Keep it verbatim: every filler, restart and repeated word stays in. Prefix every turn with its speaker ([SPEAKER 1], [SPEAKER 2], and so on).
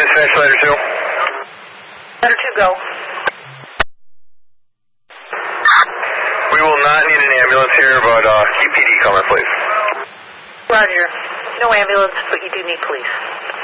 [SPEAKER 1] Dispatch letter two.
[SPEAKER 2] Letter two, go.
[SPEAKER 1] We will not need an ambulance here, but uh, keep P D coming, please.
[SPEAKER 2] Roger. No ambulance, but you do need police.